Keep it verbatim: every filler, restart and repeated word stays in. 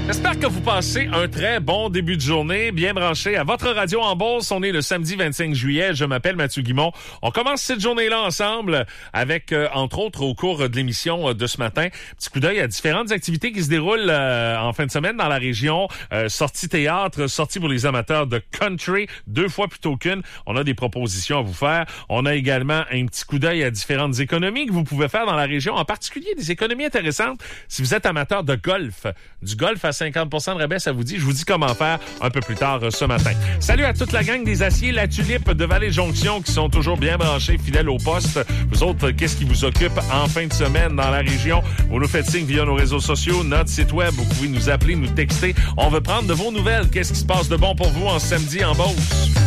J'espère que vous passez un très bon début de journée, bien branché à votre radio en Beauce. On est le samedi vingt-cinq juillet. Je m'appelle Mathieu Guimont. On commence cette journée-là ensemble avec, euh, entre autres, au cours de l'émission de ce matin, petit coup d'œil à différentes activités qui se déroulent euh, en fin de semaine dans la région. Euh, sortie théâtre, sortie pour les amateurs de country, deux fois plutôt qu'une. On a des propositions à vous faire. On a également un petit coup d'œil à différentes économies que vous pouvez faire dans la région, en particulier des économies intéressantes si vous êtes amateur de golf. Du golf à cinquante pour cent de rabais, ça vous dit? Je vous dis comment faire un peu plus tard ce matin. Salut à toute la gang des aciers La Tulipe de Vallée-Jonction qui sont toujours bien branchés, fidèles au poste. Vous autres, qu'est-ce qui vous occupe en fin de semaine dans la région? Vous nous faites signe via nos réseaux sociaux, notre site web. Vous pouvez nous appeler, nous texter. On veut prendre de vos nouvelles. Qu'est-ce qui se passe de bon pour vous en samedi en Beauce?